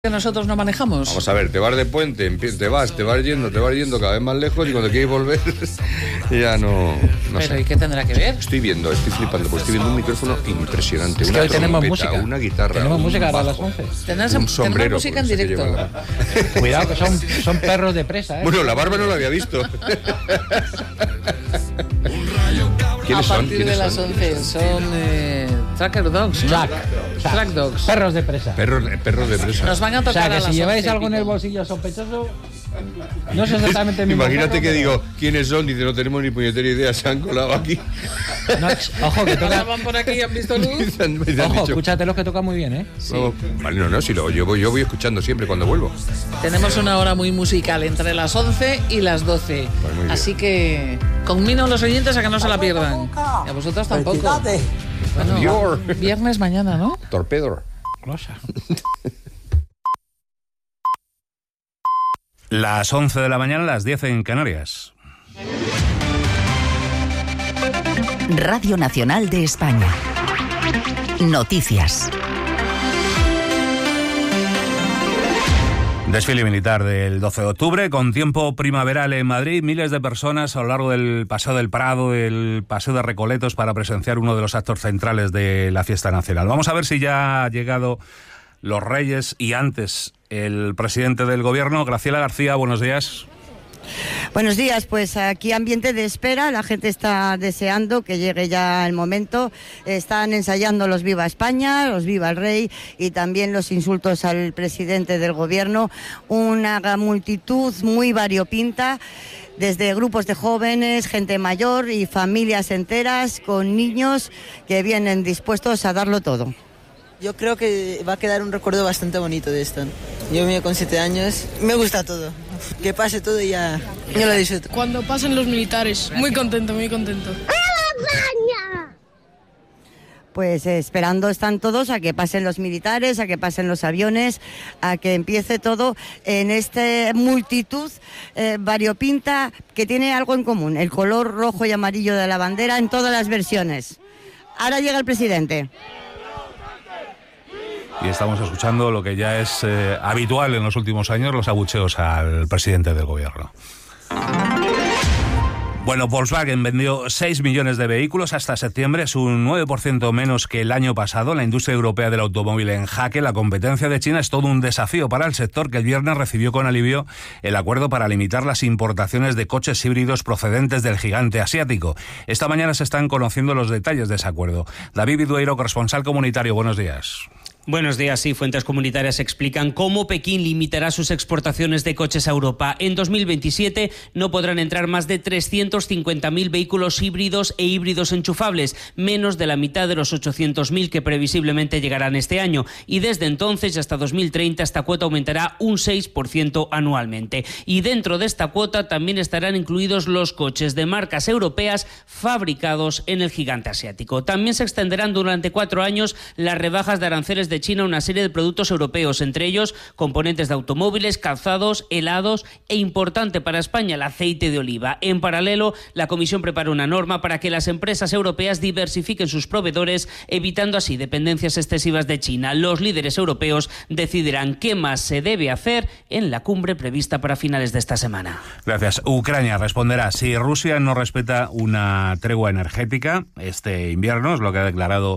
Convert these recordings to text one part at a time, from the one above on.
que nosotros no manejamos. Vamos a ver, te vas de puente, te vas yendo cada vez más lejos y cuando quieres volver ya no Pero sé. ¿y qué tendrá que ver? Estoy flipando, porque estoy viendo un micrófono impresionante. Es que una hoy tenemos trompeta, música. una guitarra. Tenemos un música para bajo, las 11. Tenemos sombrero, música en porque sé que directo. lleva Cuidado que son perros de presa, ¿eh? Bueno, la barba no la había visto. ¿Quiénes A son? partir de las 11 son Tracker Dogs, ¿no? Track Dogs. Perros de presa. Perros de presa. Nos van a O tocar sea, a que las si lleváis 11 y algo en el pico. bolsillo sospechoso, no sé exactamente el mismo. Imagínate perro, que pero- digo, ¿quiénes son? Dice, no tenemos ni puñetera idea, se han colado aquí. No, ojo, que Ahora toca. van por aquí y han visto luz. Me han Ojo, dicho, escúchate los que toca muy bien, ¿eh? "No, vale, no, si yo voy escuchando siempre cuando vuelvo. Tenemos una hora muy musical entre las 11 y las 12. Pues muy bien. Así que conmino a los oyentes a que no se la pierdan. Y a vosotros tampoco. Bueno, Dior. viernes mañana, ¿no? Torpedo. Glosa. Las 11 de la mañana, las 10 en Canarias. Radio Nacional de España. Noticias. Desfile militar del 12 de octubre, con tiempo primaveral en Madrid, miles de personas a lo largo del Paseo del Prado, del Paseo de Recoletos, para presenciar uno de los actos centrales de la fiesta nacional. Vamos a ver si ya ha llegado los Reyes y antes el presidente del Gobierno. Graciela García, buenos días. Buenos días, pues aquí ambiente de espera, la gente está deseando que llegue ya el momento, están ensayando los Viva España, los Viva el Rey y también los insultos al presidente del Gobierno, una multitud muy variopinta, desde grupos de jóvenes, gente mayor y familias enteras con niños que vienen dispuestos a darlo todo. Yo creo que va a quedar un recuerdo bastante bonito de esto. Yo mío con 7 años, me gusta todo. Que pase todo y ya yo lo disfruto. Cuando pasen los militares, muy contento, muy contento. Pues esperando están todos a que pasen los militares, a que pasen los aviones, a que empiece todo en esta multitud variopinta que tiene algo en común, el color rojo y amarillo de la bandera en todas las versiones. Ahora llega el presidente. Y estamos escuchando lo que ya es habitual en los últimos años, los abucheos al presidente del Gobierno. Bueno, Volkswagen vendió 6 millones de vehículos hasta septiembre, es un 9% menos que el año pasado. La industria europea del automóvil en jaque. La competencia de China es todo un desafío para el sector, que el viernes recibió con alivio el acuerdo para limitar las importaciones de coches híbridos procedentes del gigante asiático. Esta mañana se están conociendo los detalles de ese acuerdo. David Vidueiro, corresponsal comunitario, buenos días. Buenos días. Sí, fuentes comunitarias explican cómo Pekín limitará sus exportaciones de coches a Europa. En 2027 no podrán entrar más de 350.000 vehículos híbridos e híbridos enchufables, menos de la mitad de los 800.000 que previsiblemente llegarán este año. Y desde entonces y hasta 2030 esta cuota aumentará un 6% anualmente. Y dentro de esta cuota también estarán incluidos los coches de marcas europeas fabricados en el gigante asiático. También se extenderán durante 4 años las rebajas de aranceles de China a una serie de productos europeos, entre ellos componentes de automóviles, calzados, helados e, importante para España, el aceite de oliva. En paralelo, la Comisión prepara una norma para que las empresas europeas diversifiquen sus proveedores, evitando así dependencias excesivas de China. Los líderes europeos decidirán qué más se debe hacer en la cumbre prevista para finales de esta semana. Gracias. Ucrania responderá si Rusia no respeta una tregua energética este invierno, es lo que ha declarado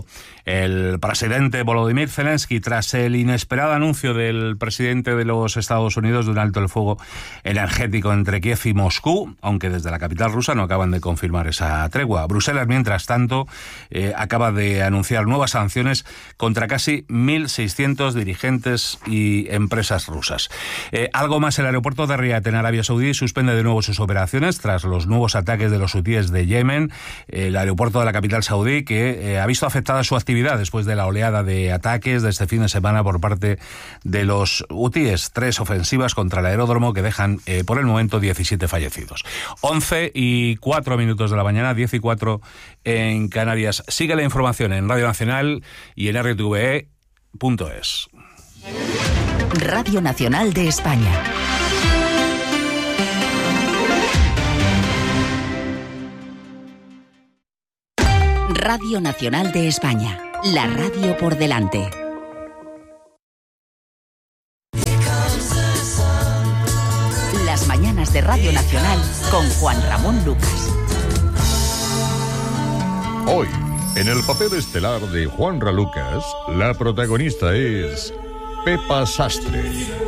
el presidente Volodymyr Zelensky tras el inesperado anuncio del presidente de los Estados Unidos de un alto el fuego energético entre Kiev y Moscú, aunque desde la capital rusa no acaban de confirmar esa tregua. Bruselas, mientras tanto, acaba de anunciar nuevas sanciones contra casi 1.600 dirigentes y empresas rusas. Algo más, el aeropuerto de Riad en Arabia Saudí suspende de nuevo sus operaciones tras los nuevos ataques de los hutíes de Yemen. El aeropuerto de la capital saudí que ha visto afectada su actividad después de la oleada de ataques de este fin de semana por parte de los hutíes. 3 ofensivas contra el aeródromo que dejan por el momento 17 fallecidos. 11:04 de la mañana, 10:04 en Canarias. Sigue la información en Radio Nacional y en rtve.es. Radio Nacional de España. Radio Nacional de España. La radio por delante. mañanas de Radio Nacional con Juan Ramón Lucas. Hoy, en el papel estelar de Juanra Lucas, la protagonista es Pepa Sastre.